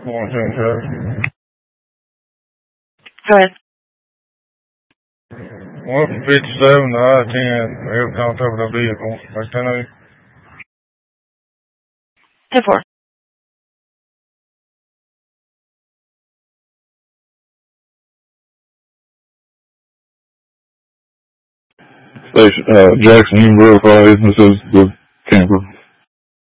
Morning, sir. Go ahead. 157 to I-10, air contact with the vehicle. Like 10-8. 10-4. Station, Jackson, you can verify this is the camper.